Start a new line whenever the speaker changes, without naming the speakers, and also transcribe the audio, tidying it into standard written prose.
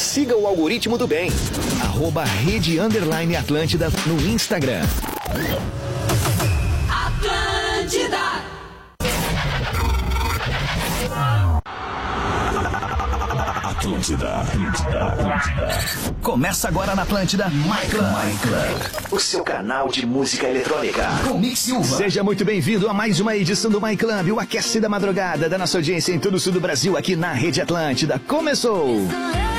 siga o algoritmo do bem. @Rede_Atlântida no Instagram.
Atlântida.
Começa agora na Atlântida My Club, o seu canal de música eletrônica. Com Mix Silva. Seja muito bem-vindo a mais uma edição do My Club, o aquece da madrugada da nossa audiência em todo o sul do Brasil, aqui na Rede Atlântida. Começou!